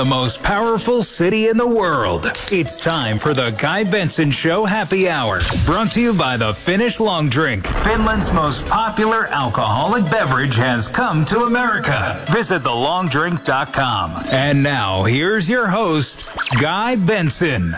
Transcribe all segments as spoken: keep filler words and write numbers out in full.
The most powerful city in the world. It's time for the Guy Benson Show Happy Hour. Brought to you by the Finnish Long Drink. Finland's most popular alcoholic beverage has come to America. Visit the long drink dot com. And now, here's your host, Guy Benson.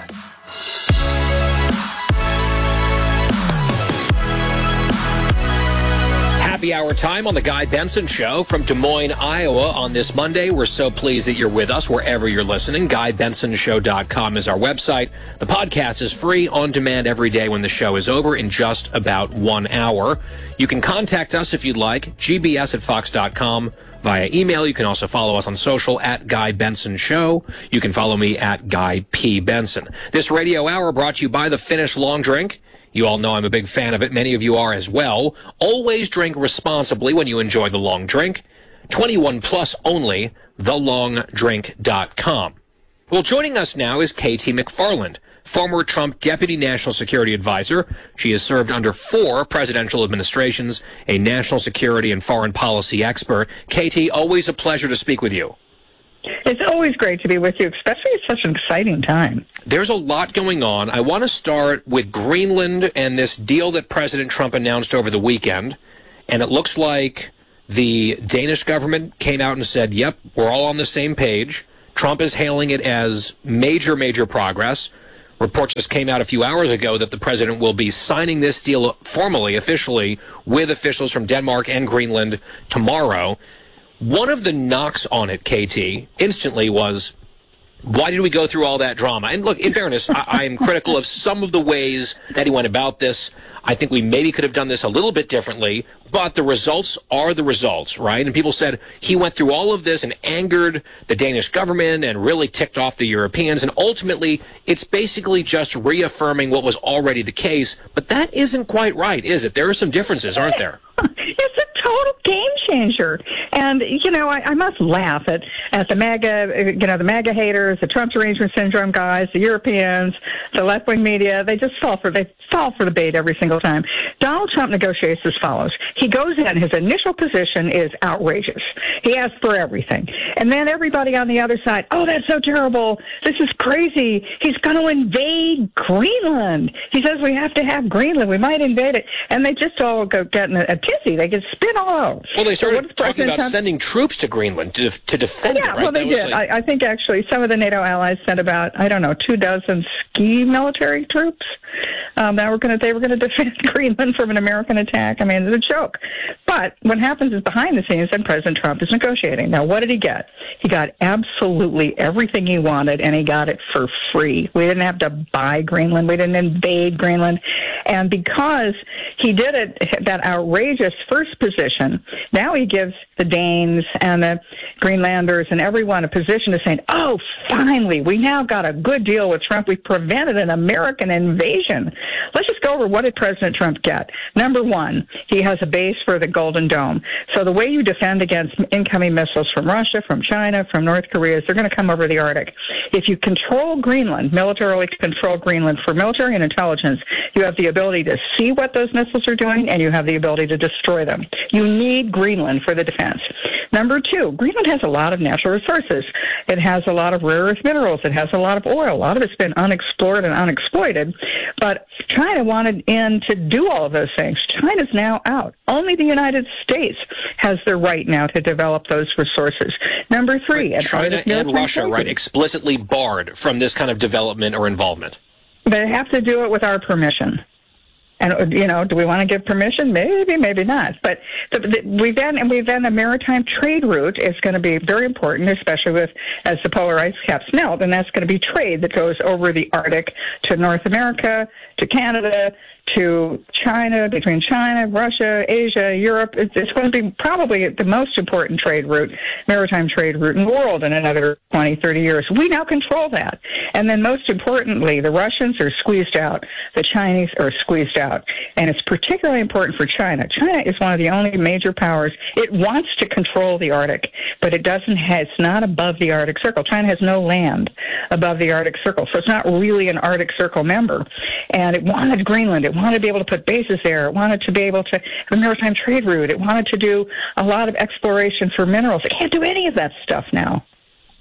Happy hour time on the Guy Benson Show from Des Moines, Iowa on this Monday. We're so pleased that you're with us wherever you're listening. Guy Benson Show dot com is our website. The podcast is free on demand every day when the show is over in just about one hour. You can contact us if you'd like, G B S at fox dot com via email. You can also follow us on social at Guy Benson Show. You can follow me at Guy P. Benson. This radio hour brought to you by the Finnish Long Drink. You all know I'm a big fan of it. Many of you are as well. Always drink responsibly when you enjoy the long drink. twenty-one plus only, the long drink dot com. Well, joining us now is Katie McFarland, former Trump Deputy National Security Advisor. She has served under four presidential administrations, a national security and foreign policy expert. Katie, always a pleasure to speak with you. It's always great to be with you, especially at such an exciting time. There's a lot going on. I want to start with Greenland and this deal that President Trump announced over the weekend. And it looks like the Danish government came out and said, yep, we're all on the same page. Trump is hailing it as major, major progress. Reports just came out a few hours ago that the president will be signing this deal formally, officially, with officials from Denmark and Greenland tomorrow. One of the knocks on it, K T, instantly was, why did we go through all that drama? And look, in fairness, I, I am critical of some of the ways that he went about this. I think we maybe could have done this a little bit differently, but the results are the results, right? And people said he went through all of this and angered the Danish government and really ticked off the Europeans. And ultimately, it's basically just reaffirming what was already the case. But that isn't quite right, is it? There are some differences, aren't there? It's a total game changer. And, you know, I, I must laugh at, at the MAGA, you know, the MAGA haters, the Trump derangement syndrome guys, the Europeans, the left-wing media. They just fall for, they fall for the bait every single time. Donald Trump negotiates as follows. He goes in, his initial position is outrageous. He asks for everything. And then everybody on the other side, oh, that's so terrible. This is crazy. He's going to invade Greenland. He says we have to have Greenland. We might invade it. And they just all go get in a, a tizzy. They get spin all out. Well, they started so talking about Trump? sending troops to Greenland to, to defend yeah, it, right? well, they did. Like... I, I think actually some of the NATO allies sent about, I don't know, two dozen ski military troops um, that were going to, they were going to defend Greenland from an American attack. I mean, it's a joke. But what happens is behind the scenes, then President Trump is negotiating. Now, what did he get? He got absolutely everything he wanted, and he got it for free. We didn't have to buy Greenland. We didn't invade Greenland. And because he did it, that outrageous first position, now he gives the Danes and the Greenlanders and everyone a position of saying, oh, finally, we now got a good deal with Trump. We prevented an American invasion. Let's just go over what did President Trump get. Number one, he has a base for the Golden Dome. So the way you defend against incoming missiles from Russia, from China, from North Korea is they're going to come over the Arctic. If you control Greenland, militarily control Greenland for military and intelligence, you have the ability to see what those missiles are doing, and you have the ability to destroy them. You need Greenland for the defense. Number two, Greenland has a lot of natural resources. It has a lot of rare earth minerals. It has a lot of oil. A lot of it's been unexplored and unexploited. But China wanted in to do all of those things. China's now out. Only the United States has the right now to develop those resources. Number three, right, China and Russia, right, explicitly barred from this kind of development or involvement. They have to do it with our permission. And, you know, do we want to give permission? Maybe, maybe not. But the, the, we then, and we then a maritime trade route is going to be very important, especially with as the polar ice caps melt, and that's going to be trade that goes over the Arctic to North America, to Canada, to China, between China, Russia, Asia, Europe. It's, it's going to be probably the most important trade route, maritime trade route in the world in another twenty, thirty years. We now control that. And then most importantly, the Russians are squeezed out. The Chinese are squeezed out. And it's particularly important for China. China is one of the only major powers. It wants to control the Arctic, but it doesn't have, it's not above the Arctic Circle. China has no land above the Arctic Circle, so it's not really an Arctic Circle member. And it wanted Greenland. It wanted to be able to put bases there. It wanted to be able to have a maritime trade route. It wanted to do a lot of exploration for minerals. It can't do any of that stuff now.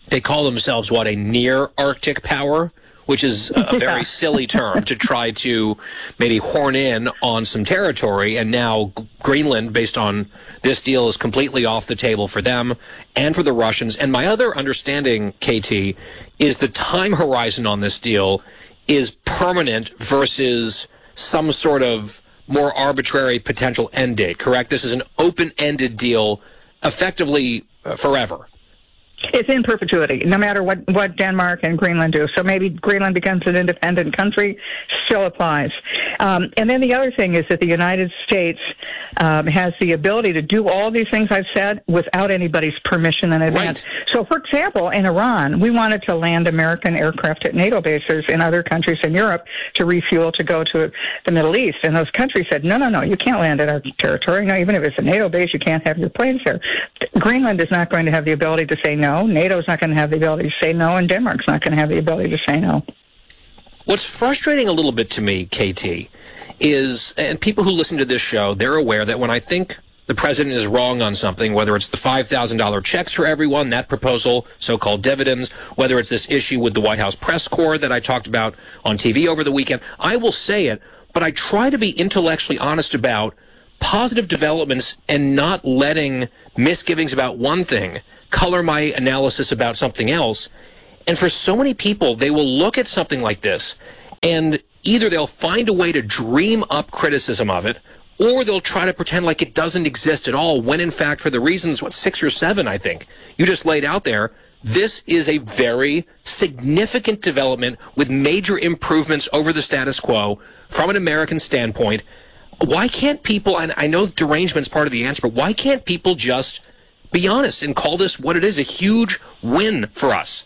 they call themselves, what, a near Arctic power, which is a, a very silly term to try to maybe horn in on some territory. And now Greenland, based on this deal, is completely off the table for them and for the Russians. And my other understanding, K T, is the time horizon on this deal is permanent versus some sort of more arbitrary potential end date, correct? This is an open-ended deal, effectively uh, forever. It's in perpetuity, no matter what, what Denmark and Greenland do. So maybe Greenland becomes an independent country, still applies. Um, and then the other thing is that the United States um, has the ability to do all these things I've said without anybody's permission in advance. Right. So, for example, in Iran, we wanted to land American aircraft at NATO bases in other countries in Europe to refuel to go to the Middle East. And those countries said, no, no, no, you can't land at our territory. No, even if it's a NATO base, you can't have your planes there. Greenland is not going to have the ability to say no. NATO's not going to have the ability to say no, and Denmark's not going to have the ability to say no. What's frustrating a little bit to me, K T, is, and people who listen to this show, they're aware that when I think the president is wrong on something, whether it's the five thousand dollars checks for everyone, that proposal, so-called dividends, whether it's this issue with the White House press corps that I talked about on T V over the weekend, I will say it, but I try to be intellectually honest about positive developments and not letting misgivings about one thing color my analysis about something else. And for so many people, they will look at something like this and either they'll find a way to dream up criticism of it, or they'll try to pretend like it doesn't exist at all, when in fact, for the reasons, what, six or seven, I think, you just laid out there, this is a very significant development with major improvements over the status quo from an American standpoint. Why can't people, and I know derangement's part of the answer, but why can't people just be honest and call this what it is, a huge win for us?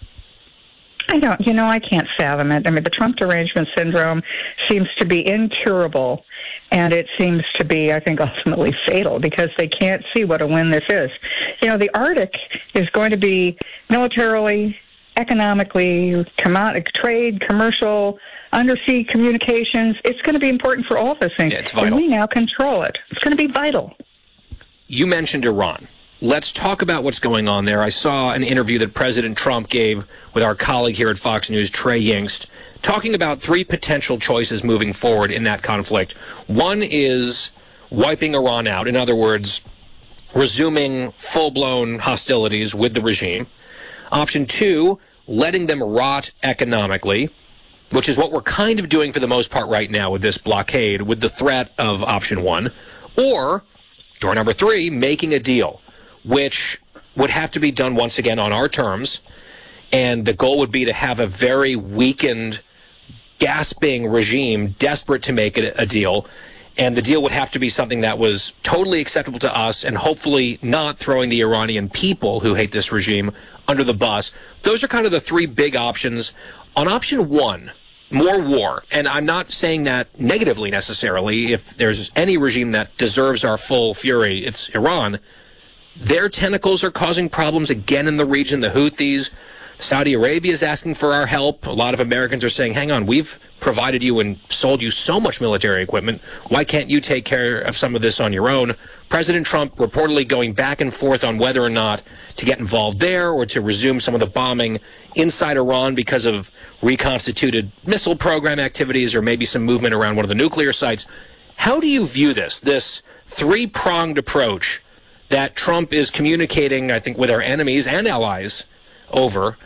I don't, you know, I can't fathom it. I mean, the Trump derangement syndrome seems to be incurable, and it seems to be, I think, ultimately fatal because they can't see what a win this is. You know, the Arctic is going to be militarily, economically, com- trade, commercial, undersea communications. It's going to be important for all of those things. Yeah, it's vital. And we now control it. It's going to be vital. You mentioned Iran. Let's talk about what's going on there. I saw an interview that President Trump gave with our colleague here at Fox News, Trey Yingst, talking about three potential choices moving forward in that conflict. One is wiping Iran out. In other words, resuming full-blown hostilities with the regime. Option two, letting them rot economically, which is what we're kind of doing for the most part right now with this blockade, with the threat of option one. Or, door number three, making a deal, which would have to be done once again on our terms. And the goal would be to have a very weakened, gasping regime desperate to make it a deal. And the deal would have to be something that was totally acceptable to us and hopefully not throwing the Iranian people who hate this regime under the bus. Those are kind of the three big options. On option one, more war, and I'm not saying that negatively necessarily. If there's any regime that deserves our full fury, it's Iran. Their tentacles are causing problems again in the region. The Houthis, Saudi Arabia is asking for our help. A lot of Americans are saying, hang on, we've provided you and sold you so much military equipment. Why can't you take care of some of this on your own? President Trump reportedly going back and forth on whether or not to get involved there or to resume some of the bombing inside Iran because of reconstituted missile program activities or maybe some movement around one of the nuclear sites. How do you view this, this three-pronged approach that Trump is communicating, I think, with our enemies and allies over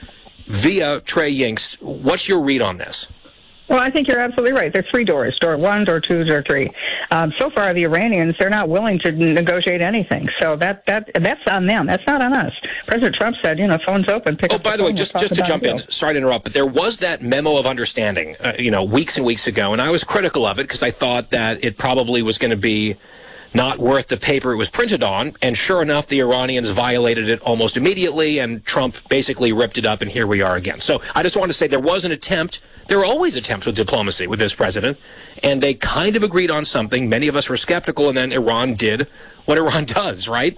via Trey Yingst? What's your read on this? Well, I think you're absolutely right. There's three doors, door one, door two, door three. Um, so far, the Iranians, they're not willing to negotiate anything. So that that that's on them. That's not on us. President Trump said, you know, phone's open. Pick oh, up by the, the way, phone, just, we'll just to jump in, deal. sorry to interrupt, but there was that memo of understanding, uh, you know, weeks and weeks ago, and I was critical of it because I thought that it probably was going to be not worth the paper it was printed on, and sure enough, the Iranians violated it almost immediately, and Trump basically ripped it up, and here we are again. So I just want to say there was an attempt. There are always attempts with diplomacy with this president, and they kind of agreed on something. Many of us were skeptical, and then Iran did what Iran does, right?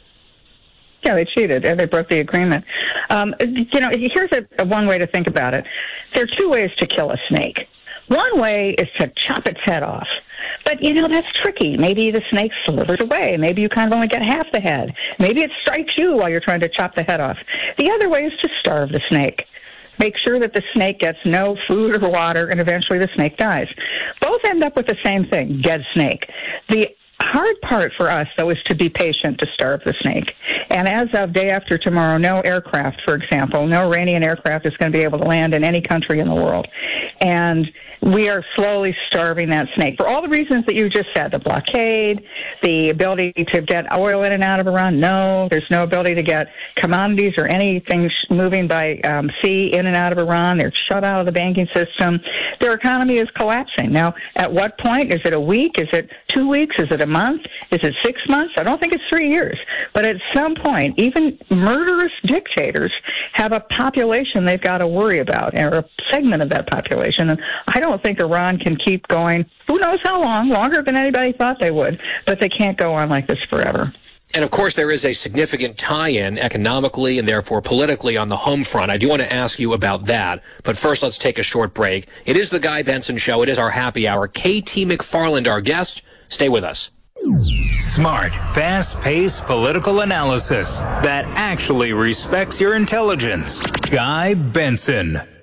Yeah, they cheated, and they broke the agreement. Um, you know, here's a, a one way to think about it. There are two ways to kill a snake. One way is to chop its head off. But, you know, that's tricky. Maybe the snake slithers away. Maybe you kind of only get half the head. Maybe it strikes you while you're trying to chop the head off. The other way is to starve the snake. Make sure that the snake gets no food or water, and eventually the snake dies. Both end up with the same thing, dead snake. The hard part for us, though, is to be patient to starve the snake. And as of day after tomorrow, no aircraft, for example, no Iranian aircraft is going to be able to land in any country in the world. And we are slowly starving that snake for all the reasons that you just said, the blockade, the ability to get oil in and out of Iran. No, there's no ability to get commodities or anything moving by um, sea in and out of Iran. They're shut out of the banking system. Their economy is collapsing. Now, at what point? Is it a week? Is it two weeks? Is it a month? Is it six months? I don't think it's three years. But at some point, even murderous dictators have a population they've got to worry about, or a segment of that population. And I don't think Iran can keep going, who knows how long, longer than anybody thought they would, but they can't go on like this forever. And, of course, there is a significant tie-in economically and therefore politically on the home front. I do want to ask you about that. But first, let's take a short break. It is the Guy Benson Show. It is our happy hour. K T McFarland, our guest. Stay with us. Smart, fast-paced political analysis that actually respects your intelligence. Guy Benson.